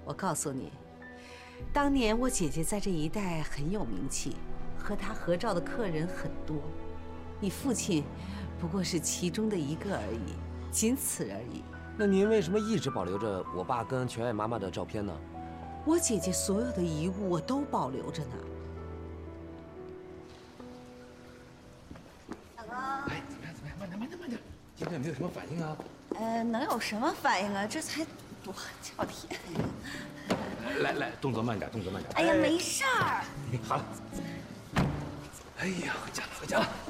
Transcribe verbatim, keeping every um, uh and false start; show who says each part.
Speaker 1: 我告诉你，当年我姐姐在这一带很有名气，和她合照的客人很多。你父亲不过是其中的一个而已，仅此而已。
Speaker 2: 那您为什么一直保留着我爸跟全爱妈妈的照片呢？
Speaker 1: 我姐姐所有的遗物我都保留着呢。
Speaker 3: 大哥，
Speaker 4: 哎，怎么样？怎么样？慢点，慢点，慢点！今天没有什么反应啊？
Speaker 3: 呃，能有什么反应啊？这才多叫天！
Speaker 4: 来来，动作慢点，动作慢点。
Speaker 3: 哎呀，没事儿。
Speaker 4: 好了。哎呀，回家了，回家了。